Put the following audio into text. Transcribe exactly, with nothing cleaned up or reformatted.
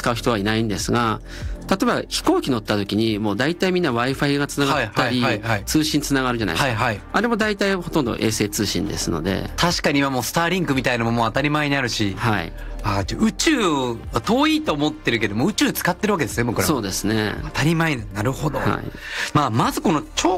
使う人はいないんですが、例えば飛行機乗った時にもう大体みんな Wi-Fi がつながったり、通信つながるじゃないですか。はいはい、あれも大体ほとんど衛星通信ですので。 確かに今もうスターリンクみたいなのももう当たり前にあるし。はい。あ、じゃあ宇宙遠いと思ってるけども宇宙使ってるわけですね、僕ら。 そうですね。 当たり前。なるほど。はい、まあまずこの超